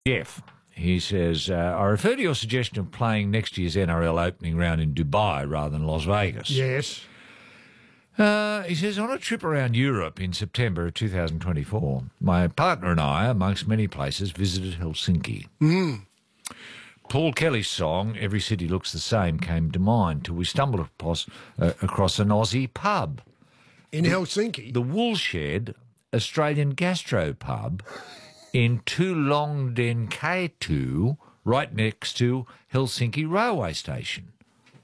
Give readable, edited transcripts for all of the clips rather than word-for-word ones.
Jeff, he says, I refer to your suggestion of playing next year's NRL opening round in Dubai rather than Las Vegas. Yes. He says, on a trip around Europe in September of 2024, my partner and I, amongst many places, visited Helsinki. Paul Kelly's song, Every City Looks the Same, came to mind till we stumbled across an Aussie pub. In Helsinki? The Woolshed Australian Gastro Pub in Tulongdenkatu, right next to Helsinki railway station.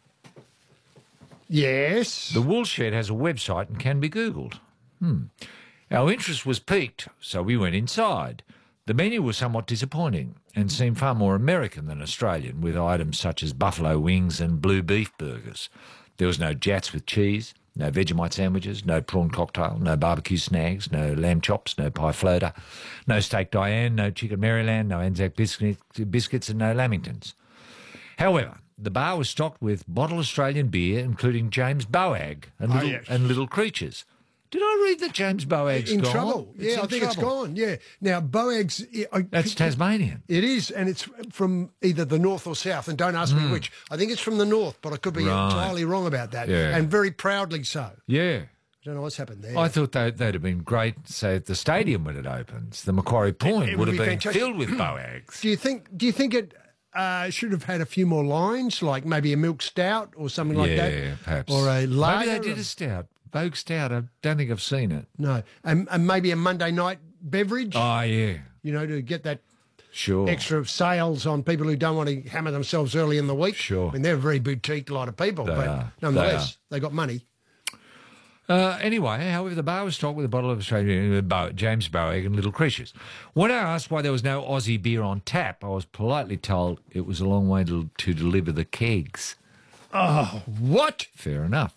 Yes. The Woolshed has a website and can be Googled. Our interest was piqued, so we went inside. The menu was somewhat disappointing and seemed far more American than Australian, with items such as buffalo wings and blue beef burgers. There was no jats with cheese, no Vegemite sandwiches, no prawn cocktail, no barbecue snags, no lamb chops, no pie floater, no steak Diane, no chicken Maryland, no Anzac biscuits and no Lamingtons. However, the bar was stocked with bottled Australian beer, including James Boag and Little Creatures. Did I read that James Boag's in gone? trouble. Yeah, I think it's gone. Yeah. Now, Boag's... That's Tasmanian. It is, and it's from either the north or south, and don't ask me which. I think it's from the north, but I could be entirely wrong about that. Yeah. And very proudly so. Yeah. I don't know what's happened there. I thought they'd have been great, say, at the stadium when it opens. The Macquarie Point It would would have be been fantastic. filled with Boags. Do you think it should have had a few more lines, like maybe a milk stout or something like that? Yeah, perhaps. Or a lager? Maybe they did a stout. Vogue Stout. I don't think I've seen it. No. And maybe a Monday night beverage? Oh, yeah. You know, to get that Sure. extra sales on people who don't want to hammer themselves early in the week. Sure. I mean, they're a very boutique lot of people, They but are. nonetheless, they got money. Anyway, however, the bar was stocked with a bottle of Australian James Boag and Little Creatures. When I asked why there was no Aussie beer on tap, I was politely told it was a long way to deliver the kegs. Oh, what? Fair enough.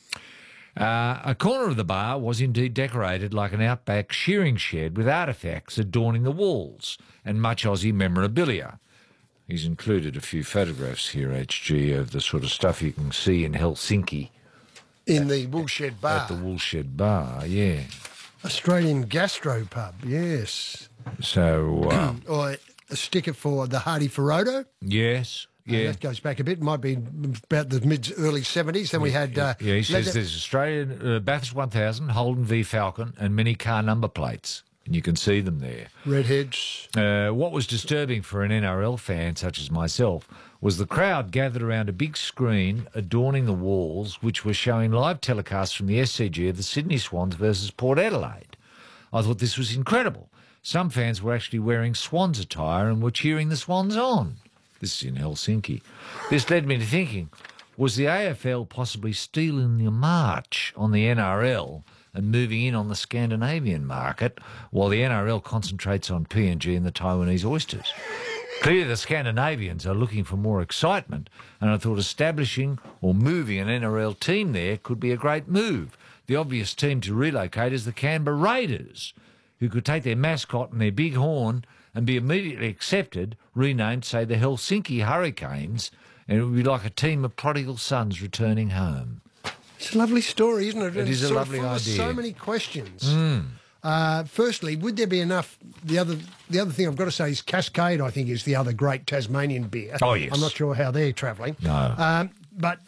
A corner of the bar was indeed decorated like an outback shearing shed with artefacts adorning the walls and much Aussie memorabilia. He's included a few photographs here, HG, of the sort of stuff you can see in Helsinki. In the Woolshed Bar. At the Woolshed Bar, yeah. Australian Gastro Pub, yes. So, Or a sticker for the Hardy Ferodo. yes, yeah. That goes back a bit. Might be about the early 70s. Then we had... He says there's Australian Bathurst 1000, Holden v Falcon, and many car number plates. And you can see them there. Redheads. What was disturbing for an NRL fan such as myself was the crowd gathered around a big screen adorning the walls, which were showing live telecasts from the SCG of the Sydney Swans versus Port Adelaide. I thought this was incredible. Some fans were actually wearing Swans attire and were cheering the Swans on. This is in Helsinki. This led me to thinking, was the AFL possibly stealing the march on the NRL and moving in on the Scandinavian market while the NRL concentrates on PNG and the Taiwanese oysters? Clearly the Scandinavians are looking for more excitement, and I thought establishing or moving an NRL team there could be a great move. The obvious team to relocate is the Canberra Raiders, who could take their mascot and their big horn and be immediately accepted, renamed, say, the Helsinki Hurricanes, and it would be like a team of prodigal sons returning home. It's a lovely story, isn't it? It is a lovely idea. So many questions. Firstly, would there be enough? The other thing I've got to say is Cascade, I think, is the other great Tasmanian beer. Oh, yes. I'm not sure how they're travelling. No. But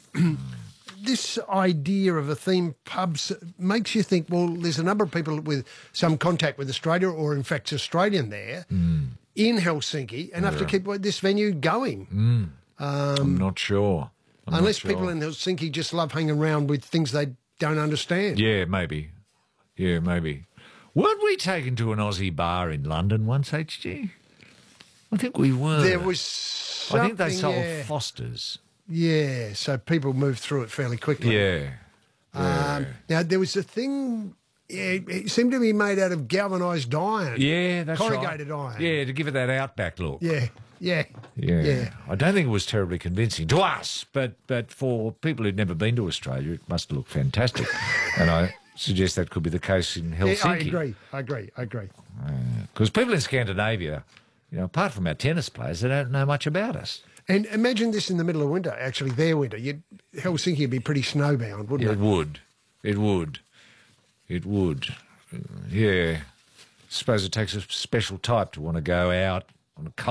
this idea of a theme pubs makes you think, well, there's a number of people with some contact with Australia, or in fact Australian there, in Helsinki, enough to keep this venue going. I'm not sure. Unless people in Helsinki just love hanging around with things they don't understand. Yeah, maybe. Yeah, maybe. Weren't we taken to an Aussie bar in London once, HG? I think we were. There was something, I think they sold yeah. Foster's. Yeah, so people moved through it fairly quickly. Yeah. Now, there was a thing, it seemed to be made out of galvanised iron. Yeah, that's corrugated right. iron. Yeah, to give it that outback look. Yeah. I don't think it was terribly convincing to us, but for people who'd never been to Australia, it must look fantastic. And I suggest that could be the case in Helsinki. Yeah, I agree. Because people in Scandinavia, apart from our tennis players, they don't know much about us. And imagine this in the middle of winter, actually their winter. Helsinki would be pretty snowbound, wouldn't it? It would. Yeah. Suppose it takes a special type to want to go out on a